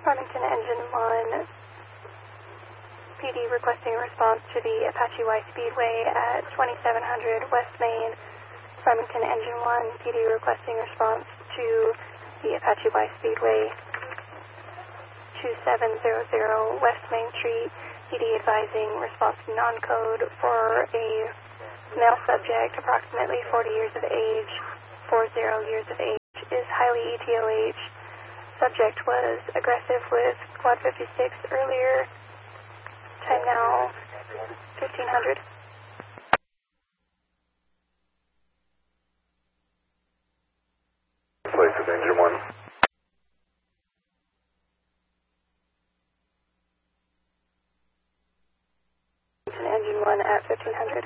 Farmington Engine 1, PD requesting a response to the Apache Y Speedway at 2700 West Main. Farmington Engine 1, PD requesting a response to the Apache Y Speedway, 2700 West Main Street. PD advising response non-code for a male subject, approximately 40 years of age, 40 years of age, is highly ETOH. Subject was aggressive with Quad 56 earlier. Time now 1500. Place of Engine 1. Engine 1 at 1500.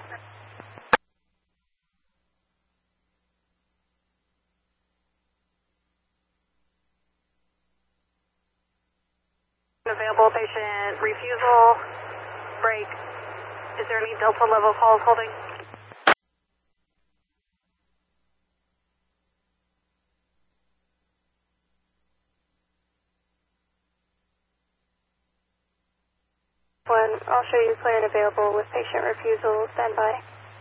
Available patient refusal, break. Is there any Delta level calls holding? I'll show you clear and available with patient refusal. Stand by.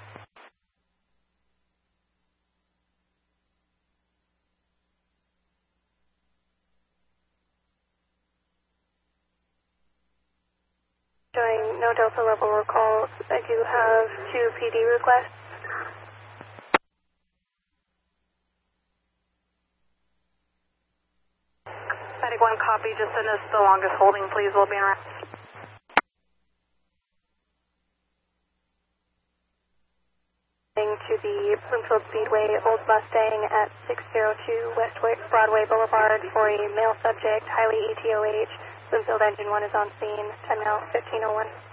Showing no Delta level recalls. I do have 2 PD requests. Medic 1 copy, just send us the longest holding, please. We'll be in around. To the Bloomfield Speedway Old Mustang at 602 West Broadway Boulevard for a male subject, highly ETOH. Bloomfield Engine 1 is on scene. Time now 1501.